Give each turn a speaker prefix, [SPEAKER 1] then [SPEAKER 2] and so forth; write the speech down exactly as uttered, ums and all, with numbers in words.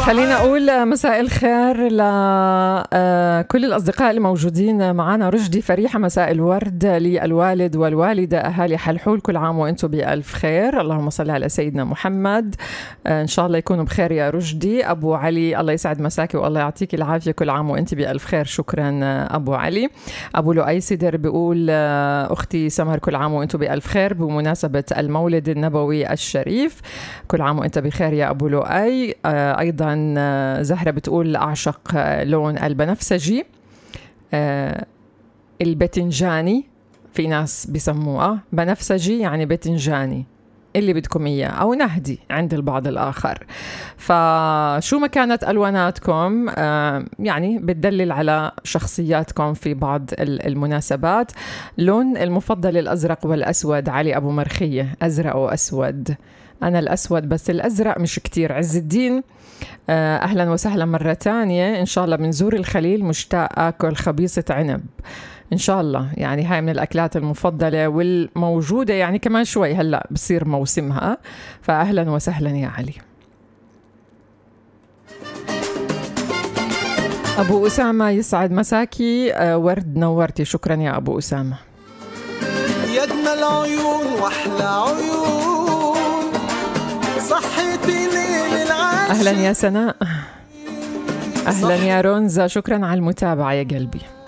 [SPEAKER 1] خلينا أقول مساء الخير لكل الأصدقاء الموجودين معنا. رشدي فريحة، مساء الورد للوالد والوالدة أهالي حلحول، كل عام وأنتم بألف خير. اللهم صل على سيدنا محمد. إن شاء الله يكونوا بخير يا رشدي. أبو علي، الله يسعد مساكي والله يعطيك العافية، كل عام وأنت بألف خير. شكرا أبو علي. أبو لؤي سدر بيقول أختي سمر كل عام وأنتم بألف خير بمناسبة المولد النبوي الشريف، كل عام وأنت بخير يا أبو لؤي. أيضا زهرة بتقول أعشق لون البنفسجي البتنجاني، في ناس بيسموها بنفسجي يعني بتنجاني، اللي بدكم إياه، أو نهدي عند البعض الآخر. فشو ما كانت ألواناتكم يعني بتدلل على شخصياتكم في بعض المناسبات. لون المفضل الأزرق والأسود، علي أبو مرخية، أزرق وأسود. أنا الأسود بس الأزرق مش كتير. عز الدين، أهلا وسهلا مرة تانية. إن شاء الله بنزور الخليل، مشتاق أكل خبيصة عنب إن شاء الله، يعني هاي من الأكلات المفضلة والموجودة يعني كمان شوي هلأ بصير موسمها، فأهلا وسهلا يا علي. أبو أسامة، يسعد مساكي، ورد نورتي، شكرا يا أبو أسامة.
[SPEAKER 2] يا أجمل عيون وأحلى عيون صحتي ليل العاشق.
[SPEAKER 1] أهلا يا سناء، أهلا يا رونزا، شكرا على المتابعة يا قلبي.